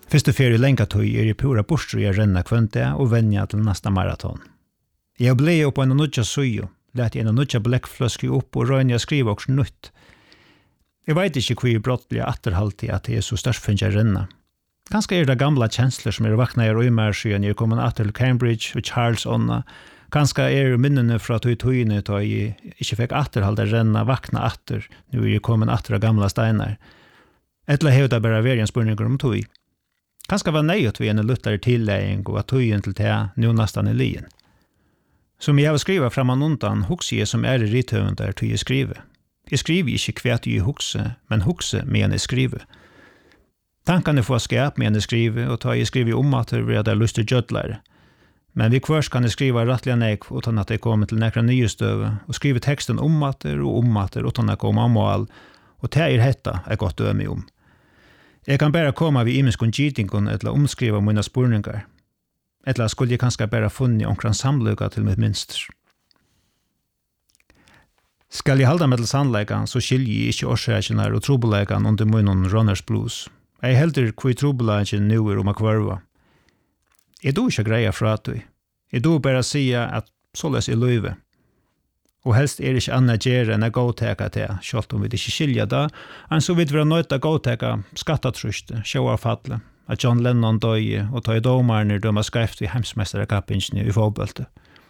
Fyrste ferie länka tog I pura borstru I renna kvönte och vänja till nästa maraton. Jag blev på en nudja sujo, lät en nudja bläckflöski upp och röjna jag skriva också nytt. Jag vet inte hur brottliga atterhaltig att det är så störst för att renna. Ganska det gamla känslor som vakna I röjmärskyen när jag kommer att till Cambridge och Charles Onna. Ganska minnene fra tøyne da jeg ikke fikk atterhalde renna vakna atter, nu jeg kommet atter av gamla steinar. Etla hevda bara verien spurningar om tøy. Ganska var nøyot vi en luttare tilleging og at tøyen til det nu nastan lien. Som jeg har skriva framan undan, hukse jeg som I rithøvendar tøy jeg skrive. Jeg skriver ikke kvært jeg hukse, men hukse med jeg skrive. Tankene får skap med jeg skrive, og ta jeg skrive atter ved at jeg lyster gjødlare. Men vi kvörs kan skriva rättliga nek utan att det kommer till nekra nyestöve och skriva texten omater utan att komma mål och det hetta är gott döme om. Jag kan bara komma vid imiskon gitingon eller omskriva mina spurningar. Eller skulle jag kanske bara funni omkran samluga till mitt minster. Skal jag halda med till sannleikan så skiljer jag inte orsakene och trobelekan under munnen runners blues. Jag helder kvi trobelekan nu om att kvarva. Jeg do ikke greia fra tøy. Jeg do bare sier at såles løyve. Og helst det ikke annet gjerne enn å gåteka til, selv om vi ikke skiljer da, enn så vidt vi nødt å gåteka skattatruste, sjåavfallet, at John Lennon døye og ta I domarne døma skreft I hemsmesterkappingene I fotbollet.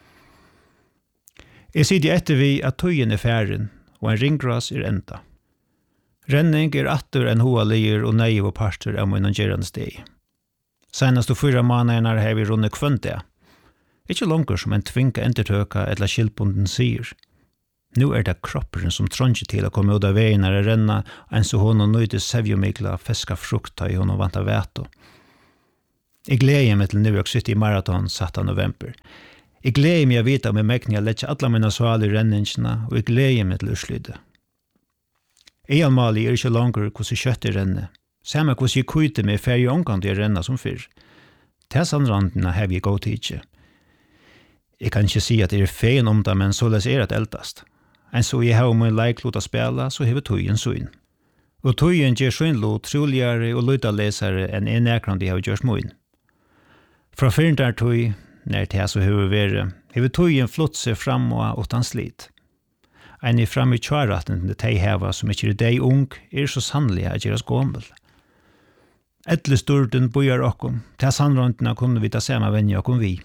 Jeg sier etter vi at tøyen færen, og en ringgras enda. Renning atter en hoalier og neiv og parter av min gjerande steg. Senast 4 månaderna har vi runnet kvönte. Ikke langer som en tvinka entertøka eller skilpunden sier. Nu det kroppen som trånger til å komme ut av veien når det renna, enn så hon og nøyde sevjomikla feska frukta I hon og vanta veto. Jeg gleder meg til New York City Marathon 17. november. Jeg gleder meg å vite om jeg mekner å lette alle mine sval I renningsene, og jeg gleder meg til utslydet. Jeg malig ikke langer hvordan kjøttet renner. Samme hvordan jeg kvite med ferie omgang til å renne som før. Tessanrandene har vi gått ikke. Jeg kan ikke si at det feien om det, men så les det eldast. En så jeg har min leiklot å spille, så har vi tøyen søyn. Og tøyen gjør søynlot troligere og løytalesere enn en nekrande jeg har gjort møyn. Fra fyren der tøy, når det så har vært, har tøyen flott seg fram og utan slit. En fram I kjaraten til de heva som ikke deg ung, så sannelig at gjøres gommel. Ettle sturden bojar okkom, til sannrøntene kunne vi ta samme venje okkom vi.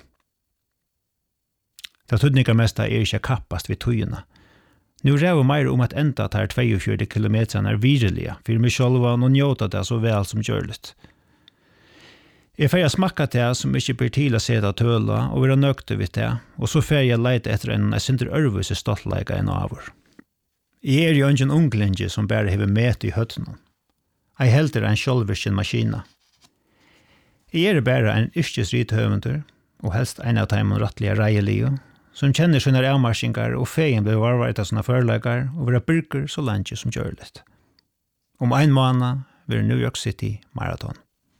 Det tydningar mesta ikke kappast vid tøyene. Nu ræver meir om at enda tar 42 kilometer virrelige, for meg sjølva og njåta det så vel som gjørligt. Jeg får smakka det som ikke blir til å seta tøla og være nøkte vidt det, og så får jeg leite etter en sinter ørvuse stoltleika enn avur. Jeg jo ingen unglinje som bare hever met I høttene. Jeg helter en sjølverskjen maskina. Jeg bare en yrkesrithøvender, og helst en av dem rattlige reielio, som kjenner sine avmarsingar og feien blir varvaret av sine førleikar og være byrker så langt som gjørligt. Om en måned vil New York City Marathon.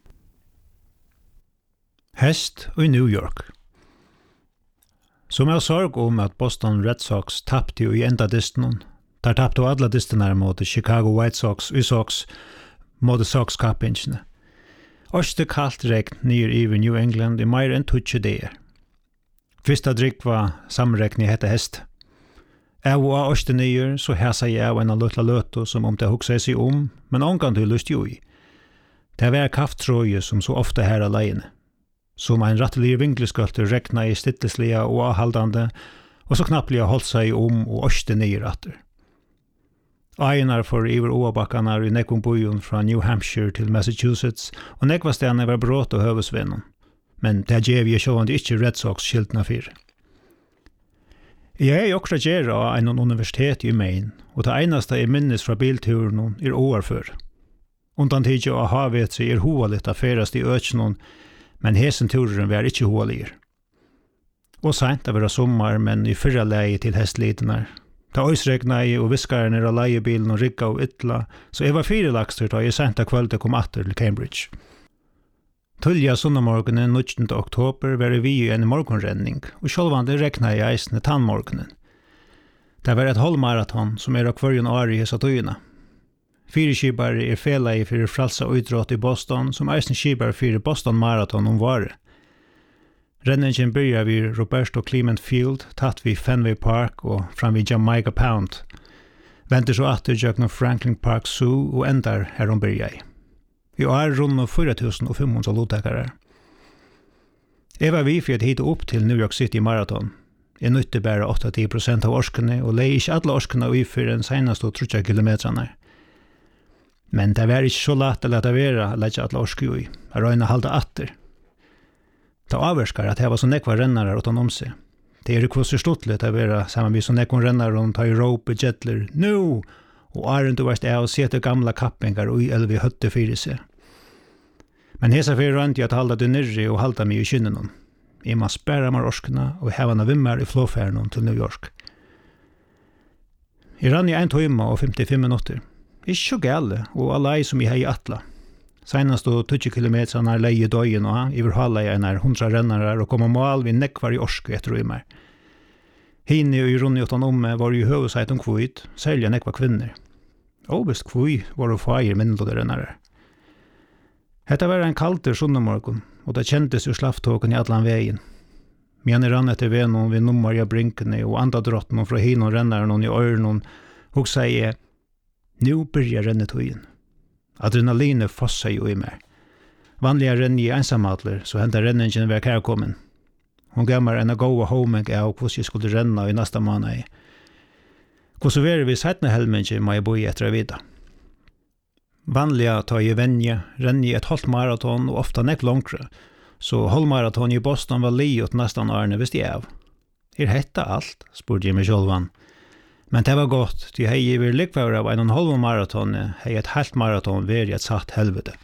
Hest I New York. Som jeg sorg om at Boston Red Sox tappte I enda distenen, der tappte alle distener mot Chicago White Sox, Sox, mot Sox-kappingene. Åste kaldt regn nyer I New England I mer enn 20 dager. Fyrsta drikk var samrekning hette hest. Jeg var åste nyer, så hæsa jeg av en av luttla løto som om det hukse seg om, men ångan til lyst jo I. Det var kafttråje som så ofte her alene. Som en rattelig vinkleskølter rekna I stittelslige og avhaldande, og så knapplig holdt seg om og åste nyer atter. Einar for iver oabakkanar I nekvumbujon fra New Hampshire til Massachusetts, og nekvastene var brått og høvesvennen. Men det gjev jeg sjående ikke Red Sox skiltna fyr. Jeg jo også gjerra av en universitet I Maine, og det eneste jeg minnes fra bilturen åarfør. Undantid jo av havet seg hovaligt av ferast I økenen, men hesen turen var ikke hovaligere. Og sent det var sommar, men I fyrra leie til hestlitenar. Da øysregna I og viskaren av leiebilen og rigga og ytla, så jeg var 4 lakster da jeg sent av kvöldet kom atter til Cambridge. Tullja sunnamorgenen 19. oktober var vi I en morgonrenning, og sjølvande rekna jeg eisne tannmorgenen. Det var et halvmaraton som av kvarjon år I hesa tøyene. 4 skipare felai för fralsa utråt i Boston, som eisen skipare för Boston Marathon om vare. Renningen börjar vid Roberto Clement Field, tatt vid Fenway Park och fram vid Jamaica Pound. Venter så att det Franklin Park Zoo och ändar här de börjar i. Vi har runt 4500 lottakare. Jag var vi för att hitta upp till New York City Marathon. Jag nytte bara 80% av orskene och lei ikke alla orskene i för den senaste 30 kilometrarna. Men det var ikke så lätt att låta vera att lägga alla orsker i. Jag röjna halda atter. Det avverskar att det var så nekva rennare utan om sig. Det är kvossor stortligt att vara samman vid så nekva rennare och ta i rope jettler nu och Arjen du varst av se till gamla kappingar och i elvi hötte fyrir sig. Men hesa fyrir rönt jag att halda det nyrri och halda mig i kynnen. I man spärra mar orskarna och hävarna vimmar i flåfärden till New York. I rann i 1 timme och 55 minuter. Ikke så gale, og alla som I hei atla. Senast og 20 kilometer leie døyen og iverhala jeg 100 rennare og kom mål vid nekvar i orsku etter rymmer. Hini og i runniåttan var jo høveseit om kvuit, særlig nekva kvinner. Obest kvui var å feir minnlode rennare. Hetta var en kalter sunnumorgon, og det kjentes jo slafttåken i allan vegin. Men rann etter venon vid nummer i brinkene og andadrotten fra hinon rennaren i øyrenon, og sier nu börjar rennetøyen. Adrenalinet fossar jo i meg. Vanliga renner i ensamadler, så hentar renningen var kærkommen. Hon gammar en goa homing av hvordan jeg skulle renna i nästa måned. Hvordan var vi setna helmingen må jeg bo i etter vida. Vanliga tar jeg venje, renner et halvt maraton og ofta nekk långre, så halvmaraton i Boston var liot nästan årene visst jeg av. Hetta allt, spurte jeg meg sjølvan. Men det var godt, de hei vi likvar av 1,5 maraton, hei et halvt maraton veri et satt helvete.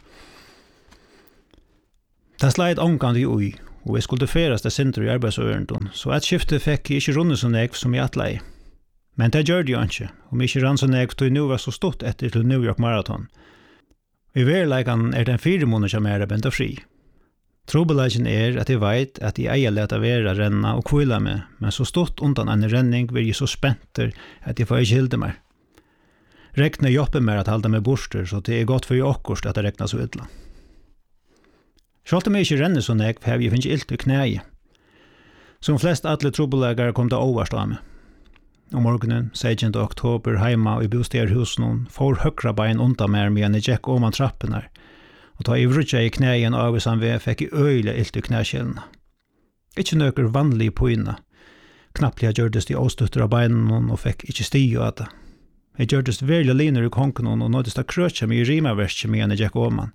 Det sleit omkant i ui, og jeg skulle ferast det sindru i arbeidsøverendun, så et skifte fikk jeg ikke runde så nekv som jeg atlei. Men det gjør det jo ikke, om jeg ikke rann så nekv tog nu var så stort etter til New York Marathon. I verleikan den 4 måneder mer bent fri. Trobelagen at jeg vet at jeg eier leta vera renna og kvila meg, men så stort undan en renning vil jeg så spenter at jeg får ikke hilde meg. Rekne jobber meg at halda meg borster, så det godt for jeg okkurst at det rekna så ydla. Sjalt om jeg ikke renner så nek, har jeg finnes ilt i knæi. Som flest alle trobelager kom det overst av meg. Om morgenen, 16. oktober, heima i bostegarhusen, får høkra bein undan meg medan jeg gikk oman trappen her. Og da jeg vrutja i knæien av i samvei, fikk jeg øyla ilt i knækjelene. Ikke nøkker vanlig poina. Knapplig gjørdes de avstuttere av beinen og fikk ikke stige av det. Jeg gjørdes veldig liner i konken og nåddes da krøtja meg i rimaverskje medan jeg gikk oman.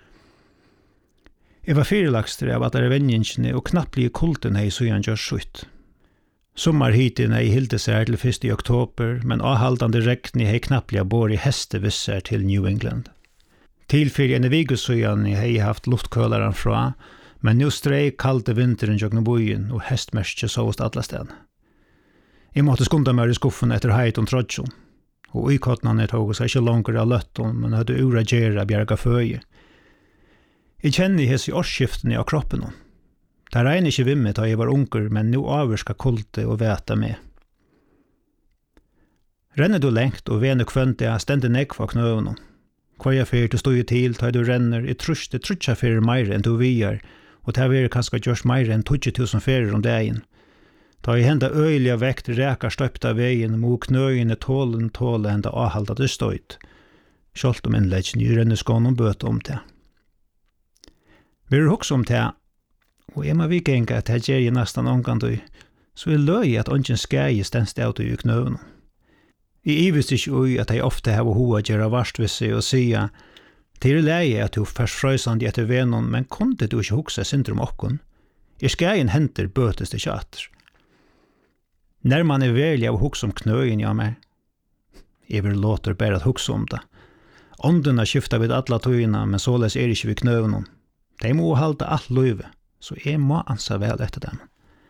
Jeg var fyrelagster av at det er vennjengene og knapplig kulten hei så gjør skjøtt. Sommarhiten hei hilde seg til 1. oktober, men avhaldande rekni hei knapplig bor i hestevisser til New England. Tilfyrir en vigusøyan hei haft luftkølaren fra, men nu strei kalte vinteren jøgna bojen og hestmerskje såvist alla sted. Jeg måtte skunda meg i skuffen etter heit og trodjon, og uikottnane tog seg ikke langer av løtton, men hadde uragera bjerga føye. Jeg kjenner hess i årsskiftene av kroppen. Det regner ikke vimmet da jeg var unger, men nu avvarska kulte og veta med. Renner du lengt og vene kvønte stendte nekva knøvene. Kvarja fyr du stod til, da du renner, I truste trutja fyr meir enn du viar, og det er kanskje gjørs meir enn 20.000 fyrer om dagen. Da jeg henda øyliga vekt rekar støpta vegin, mo knøyene tåle henda avhalda det støyt. Sjalt om innleggen I renneskån og bøte om det. Vi hoksa om det, og jeg må vikenga at det gjør jeg nesten omkant, så løy at ongen skei stenst av I knøvene. Jeg visste ikke ui at jeg ofte har hoa gjøre varstvisse og sia til leie at du først frøysand etter venon, men kunde du ikke hukse syndrom okkon? Skeien henter bøtes det ikke atter. Når man verlig av hukse om knøyen ja meg, jeg vil låter bare at hukse om det. Åndena skifter vid alla tøyene, men således det ikke vid knøvene. De må halda alt løyve, så jeg må ansa vel etter dem.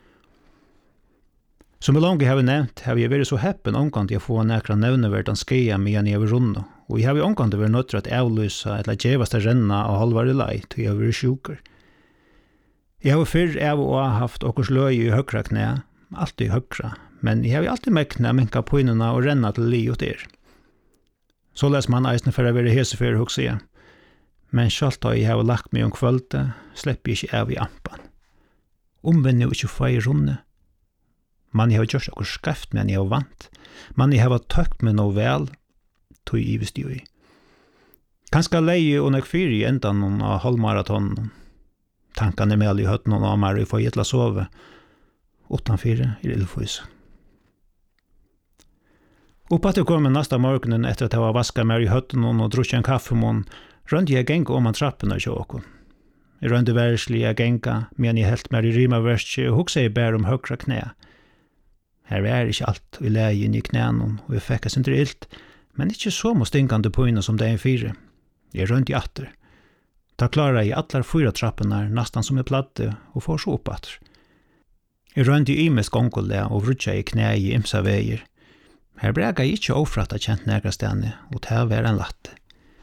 Som langt har vi nevnt, har vi vært så heppen omkant til å få nekra nevneverdan skeia medan jeg var runde, og jeg har vi omkant til å være nødt til å avlyse eller gjevast renna av halvare lei til jeg var sjuker. Jeg har fyrr av og haft okkurs løy I høgra knæ, alltid høgra, men jeg har alltid mekna minka poinene og renna til li og der. Så les man eisne for å være hesefer, hugsa jeg. Men sjalt da jeg har lagt meg kvölde, slipper jeg ikke av I ampan. Omvendt jo ikke feir runde. Man har gjort okkur skreft, men jeg har vant. Man har tøkt meg noe vel, tog I visst jo I. Kanskje leie og nek fyr I endan av halvmaratonen. Tankan med I høtten og amar I får gittla sove. 8-4 I Ilfus. Oppat jeg kom næsta morgenen etter at jeg var vasket meg I høtten og drukket en kaffemån, rønte jeg genga om trappene til åkken. Jeg rønte værslig jeg genga, men jeg helt meg I rimaverskje og hugsa jeg bare høyre knæ. Her ikke alt I leie inn I knænen, og jeg fikk sin ilt, men ikke så stinkande pøyne som det 4. Jeg rønte I atter. Da klarer jeg allar 4 trappene nesten som jeg platte, og får så oppatter. Jeg rønte I mest gongole og vrutja I knæ I imsa veier. Her brega jeg ikke ofratt kjent nægrastene, og det var en latte.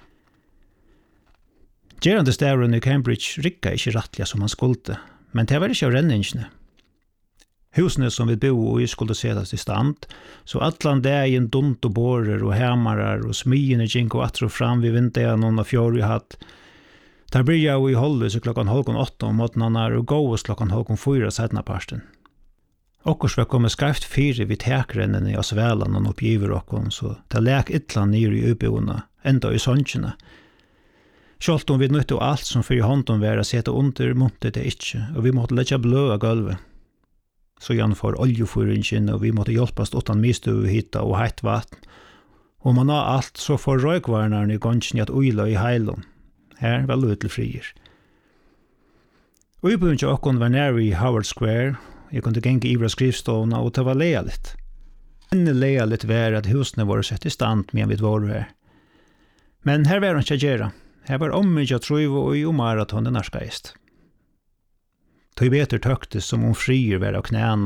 Gerande stavren I Cambridge rikka ikke rattliga som han skulle, men det var ikke av renningsne. Husene som vi bo I skulle setas I stand, så atlan dagen dunt og borer og hemarar og smyene gink og atro fram vid vindagen og fjord I hatt. Der bryr jeg I holdet så klokkan 7:30 om måtnanar og gås klokkan 4:30 sedna parsten. Okkurs var kommet skreft 4 vid tekrennene av svelan og oppgiver okkon, så det lek ytlan nyr I ubyona, enda I sonskjene. Sjalt om vi nøtte alt som fyrir hånden var å sette under, måtte det ikke, og vi måtte letja blø av gulvet. Så Jan får oljefyringen, og vi måtte hjelpast utan mistu hitta og heit vatten. Og man har alt, så får røykvarnaren I gongen at uila I heilon. Her var løytel frier. Uibuen til okkon var nær I Howard Square. Jeg kunne genge Ivra skrivstående, og det var leialigt. Enne leialigt var at husene var sett I stand medan vi var her. Men her var han ikke gjerra. Her var ommykja trøyve og I maraton den narskaist. Tøy beter tøktes som om frier var av knæna